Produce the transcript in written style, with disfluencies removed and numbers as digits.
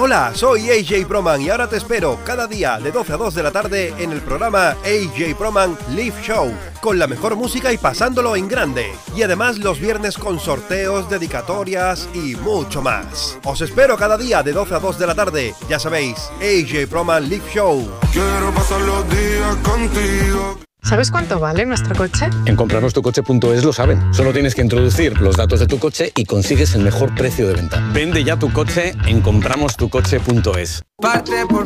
Hola, soy AJ Proman y ahora te espero cada día de 12 a 2 de la tarde en el programa AJ Proman Live Show, con la mejor música y pasándolo en grande. Y además los viernes con sorteos, dedicatorias y mucho más. Os espero cada día de 12 a 2 de la tarde, ya sabéis, AJ Proman Live Show. Quiero pasar los días contigo. ¿Sabes cuánto vale nuestro coche? En comprarnostucoche.es lo saben. Solo tienes que introducir los datos de tu coche y consigues el mejor precio de venta. Vende ya tu coche en comprarnostucoche.es. Parte por